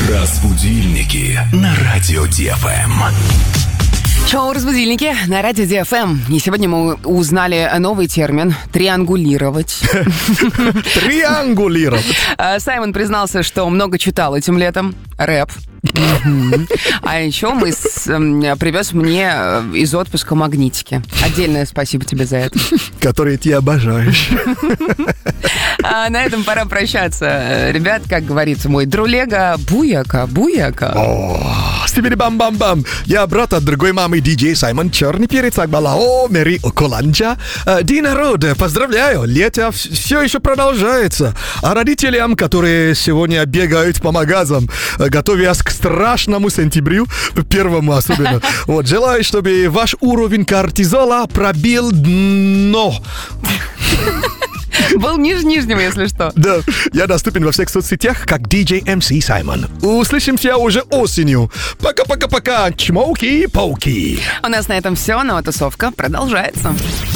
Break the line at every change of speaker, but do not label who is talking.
Разбудильники на радио ДФМ.
Шоу «Разбудильники» на радио ДФМ. И сегодня мы узнали новый термин «триангулировать».
Триангулировать.
Саймон признался, что много читал этим летом. Рэп. А еще привез мне из отпуска магнитики. Отдельное спасибо тебе за это.
Которые ты обожаешь.
А на этом пора прощаться. Ребят, как говорится, мой друлега, буяка.
Стибиди-бам-бам-бам. Я брат от другой мамы, диджей Саймон Черный Перец Акбалао, Мэри Околанджа. День народа, поздравляю, лето все еще продолжается. А родителям, которые сегодня бегают по магазам, готовясь к страшному сентябрю, первому особенно, желаю, чтобы ваш уровень кортизола пробил дно.
Был нижним, если что.
Да, я доступен во всех соцсетях как DJ MC Саймон. Услышимся уже осенью. Пока-пока-пока, чмоуки-пауки.
У нас на этом все, но тусовка продолжается.